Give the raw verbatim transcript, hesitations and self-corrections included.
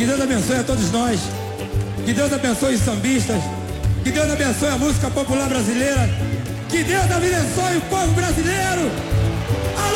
Que Deus abençoe a todos nós. Que Deus abençoe os sambistas. Que Deus abençoe a música popular brasileira. Que Deus abençoe o povo brasileiro.